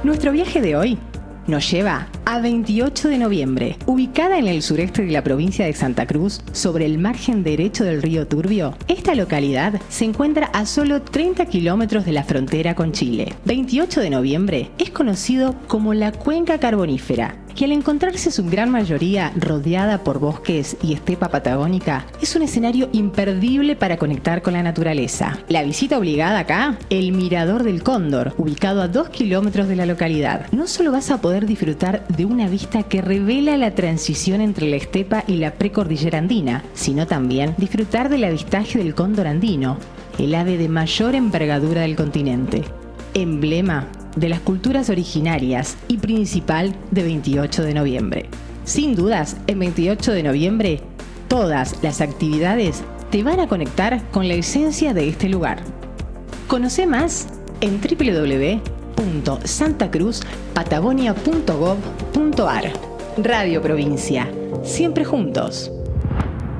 Nuestro viaje de hoy nos lleva a 28 de noviembre, ubicada en el sureste de la provincia de Santa Cruz, sobre el margen derecho del río Turbio. Esta localidad se encuentra a solo 30 kilómetros de la frontera con Chile. 28 de noviembre es conocido como la Cuenca Carbonífera, que al encontrarse su gran mayoría rodeada por bosques y estepa patagónica, es un escenario imperdible para conectar con la naturaleza. La visita obligada acá, el Mirador del Cóndor, ubicado a 2 kilómetros de la localidad. No solo vas a poder disfrutar de una vista que revela la transición entre la estepa y la precordillera andina, sino también disfrutar del avistaje del cóndor andino, el ave de mayor envergadura del continente, emblema de las culturas originarias y principal de 28 de noviembre. Sin dudas, en 28 de noviembre, todas las actividades te van a conectar con la esencia de este lugar. Conoce más en www.santacruzpatagonia.gov.ar. Radio Provincia, siempre juntos.